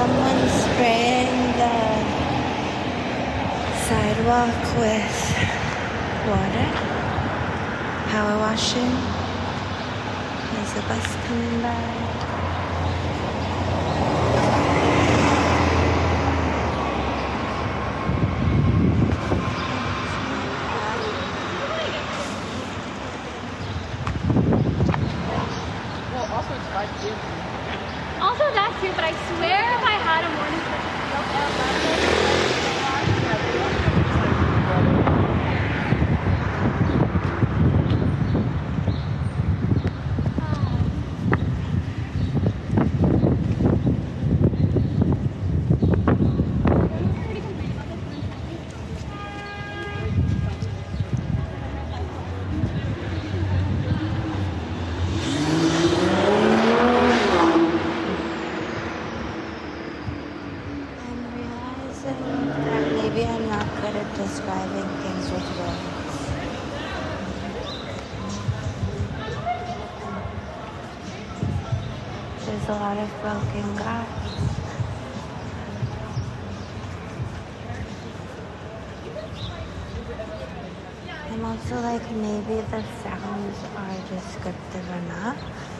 Someone spraying the sidewalk with water, power washing. There's a bus coming by. Also that too, but I swear if I had a morning Maybe I'm not good at describing things with words. There's a lot of broken glass. I'm also like, maybe the sounds are descriptive enough.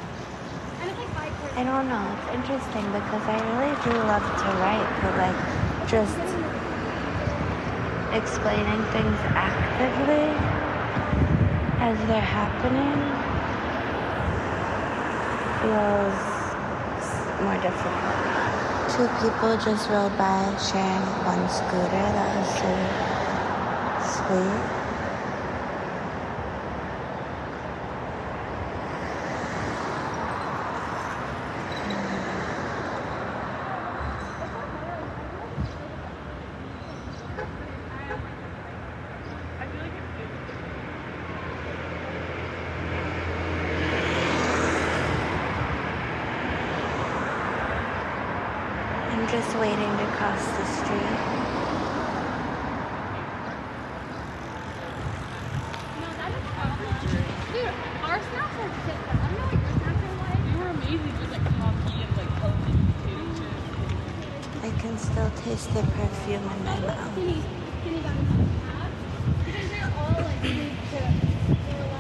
I don't know, it's interesting because I really do love to write, but like just explaining things actively as they're happening feels more difficult. Two people just rode by sharing one scooter. That was so sweet. I'm just waiting to cross the street. No, that is awesome. Dude, our snaps are sick. I don't know what your snaps are like. You were amazing with like coffee and like healthy potato chips. I can still taste the perfume in my mouth. Skinny guys. Because they're all like big to